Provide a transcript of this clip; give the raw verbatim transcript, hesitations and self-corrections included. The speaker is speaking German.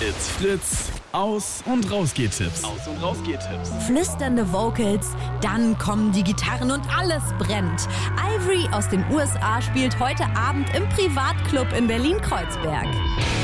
Hits Fritz Aus- und Rausgehtipps. Aus- und Rausgehtipps. Flüsternde Vocals, dann kommen die Gitarren und alles brennt. Ivory aus den U S A spielt heute Abend im Privatclub in Berlin-Kreuzberg.